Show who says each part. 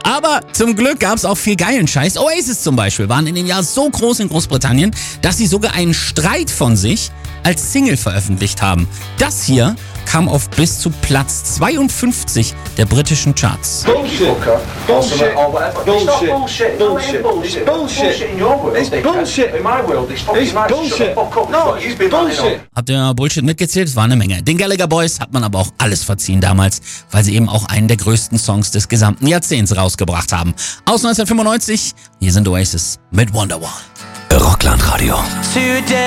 Speaker 1: Aber zum Glück gab es auch viel geilen Scheiß. Oasis zum Beispiel waren in dem Jahr so groß in Großbritannien, dass sie sogar einen Streit von sich als Single veröffentlicht haben. Das hier kam auf bis zu Platz 52 der britischen Charts.
Speaker 2: Bullshit. Bullshit. Bullshit. Bullshit. Bullshit. Bullshit. In your world, it's bullshit. In my world, it's bullshit. No, it's bullshit.
Speaker 1: Habt ihr Bullshit mitgezählt? Es war eine Menge. Den Gallagher Boys hat man aber auch alles verziehen damals, weil sie eben auch einen der größten Songs des gesamten Jahrzehnts rausgebracht haben. Aus 1995, hier sind Oasis mit Wonderwall.
Speaker 3: Rockland Radio.